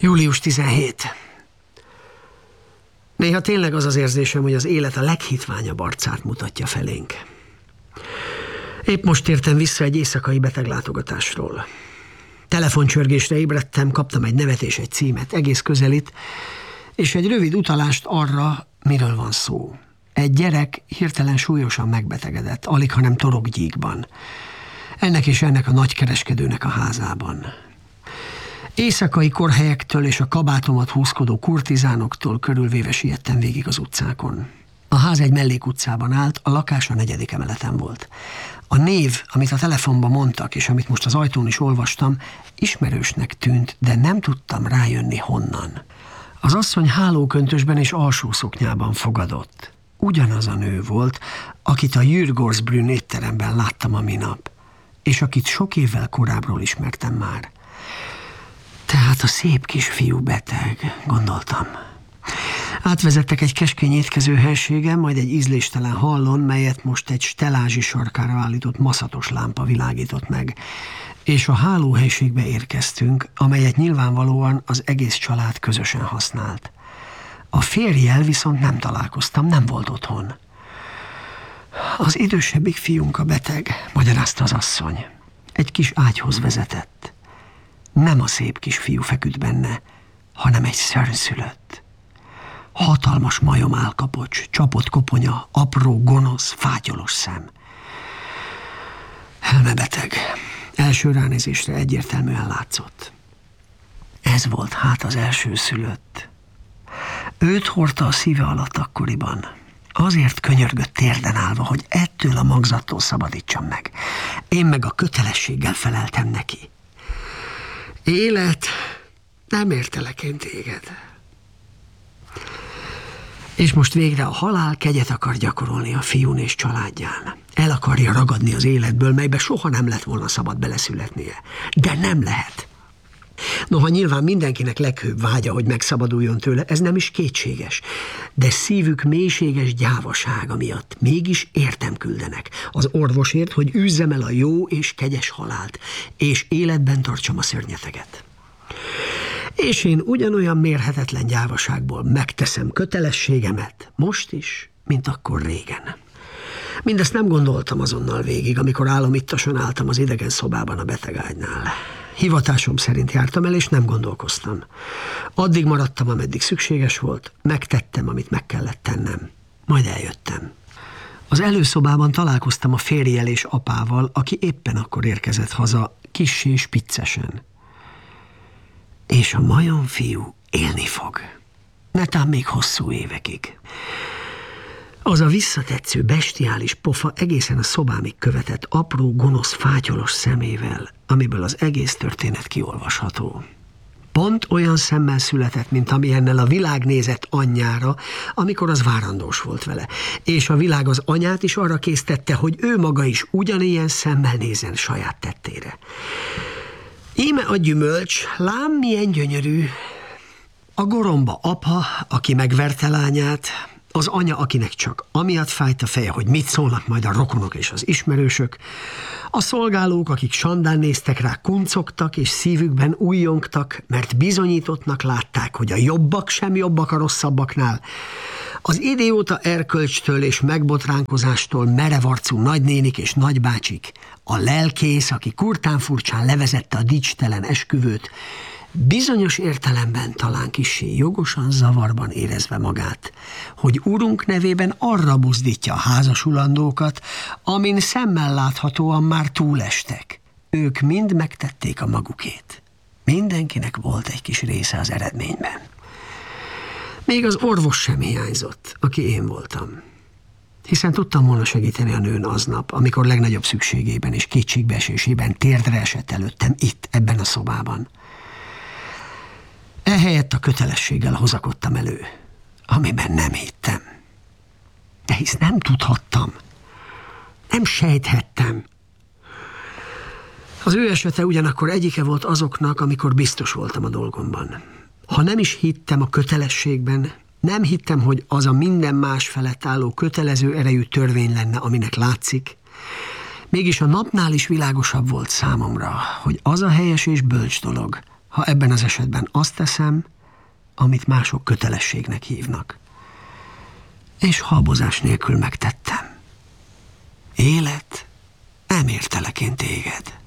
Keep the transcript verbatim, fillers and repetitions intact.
július tizenhetedike. Néha tényleg az az érzésem, hogy az élet a leghitványabb arcát mutatja felénk. Épp most tértem vissza egy éjszakai beteglátogatásról. Telefoncsörgésre ébredtem, kaptam egy nevet és egy címet, egész közelít, és egy rövid utalást arra, miről van szó. Egy gyerek hirtelen súlyosan megbetegedett, alig hanem torokgyíkban. Ennek és ennek a nagykereskedőnek a házában. Éjszakai korhelyektől és a kabátomat húzkodó kurtizánoktól körülvéve siettem végig az utcákon. A ház egy mellékutcában állt, a lakás a negyedik emeleten volt. A név, amit a telefonban mondtak, és amit most az ajtón is olvastam, ismerősnek tűnt, de nem tudtam rájönni honnan. Az asszony hálóköntösben és alsó szoknyában fogadott. Ugyanaz a nő volt, akit a Jürgårdsbrunn étteremben láttam a minap, és akit sok évvel korábbról ismertem már. Tehát a szép kisfiú beteg, gondoltam. Átvezettek egy keskeny étkezőhelységen, majd egy ízléstelen hallon, melyet most egy stelázsi sarkára állított maszatos lámpa világított meg, és a hálóhelységbe érkeztünk, amelyet nyilvánvalóan az egész család közösen használt. A férjjel viszont nem találkoztam, nem volt otthon. Az idősebbik fiunk a beteg, magyarázta az asszony. Egy kis ágyhoz vezetett. Nem a szép kisfiú feküdt benne, hanem egy szörnyszülött. Hatalmas majom állkapocs, csapott koponya, apró, gonosz, fátyolos szem. Elmebeteg. Első ránézésre egyértelműen látszott. Ez volt hát az első szülött. Őt hordta a szíve alatt akkoriban. Azért könyörgött térden állva, hogy ettől a magzattól szabadítsam meg. Én meg a kötelességgel feleltem neki. Élet, nem értelek én téged. És most végre a halál kegyet akar gyakorolni a fiún és családján. El akarja ragadni az életből, melybe soha nem lett volna szabad beleszületnie. De nem lehet. Noha nyilván mindenkinek leghőbb vágya, hogy megszabaduljon tőle, ez nem is kétséges. De szívük mélységes gyávasága miatt mégis értem küldenek. Az orvosért, hogy űzzem el a jó és kegyes halált, és életben tartsam a szörnyeteget. És én ugyanolyan mérhetetlen gyávaságból megteszem kötelességemet, most is, mint akkor régen. Mindezt nem gondoltam azonnal végig, amikor álomittasan álltam az idegen szobában a betegágynál. Hivatásom szerint jártam el, és nem gondolkoztam. Addig maradtam, ameddig szükséges volt, megtettem, amit meg kellett tennem. Majd eljöttem. Az előszobában találkoztam a férjjel és apával, aki éppen akkor érkezett haza, kissé spiccesen. És a majomfiú élni fog. Netán még hosszú évekig. Az a visszatetsző, bestiális pofa egészen a szobámig követett apró, gonosz, fátyolos szemével, amiből az egész történet kiolvasható. Pont olyan szemmel született, mint amilyennel a világ nézett anyjára, amikor az várandós volt vele. És a világ az anyát is arra késztette, hogy ő maga is ugyanilyen szemmel nézzen saját tettére. Íme a gyümölcs, lám milyen gyönyörű. A goromba apa, aki megverte lányát, az anya, akinek csak amiatt fájt a feje, hogy mit szólnak majd a rokonok és az ismerősök, a szolgálók, akik sandán néztek rá, kuncogtak és szívükben újjongtak, mert bizonyítottnak látták, hogy a jobbak sem jobbak a rosszabbaknál, az idióta erkölcstől és megbotránkozástól merevarcú nagynénik és nagybácsik, a lelkész, aki kurtán furcsán levezette a dicstelen esküvőt, bizonyos értelemben talán kissé jogosan zavarban érezve magát, hogy urunk nevében arra buzdítja a házasulandókat, amin szemmel láthatóan már túlestek. Ők mind megtették a magukét. Mindenkinek volt egy kis része az eredményben. Még az orvos sem hiányzott, aki én voltam. Hiszen tudtam volna segíteni a nőn aznap, amikor legnagyobb szükségében és kétségbeesésében térdre esett előttem itt, ebben a szobában. Ehelyett a kötelességgel hozakodtam elő, amiben nem hittem. De hisz nem tudhattam, nem sejthettem. Az ő esete ugyanakkor egyike volt azoknak, amikor biztos voltam a dolgomban. Ha nem is hittem a kötelességben, nem hittem, hogy az a minden más felett álló kötelező erejű törvény lenne, aminek látszik, mégis a napnál is világosabb volt számomra, hogy az a helyes és bölcs dolog, ha ebben az esetben azt teszem, amit mások kötelességnek hívnak. És habozás nélkül megtettem. Élet, nem értelek én téged.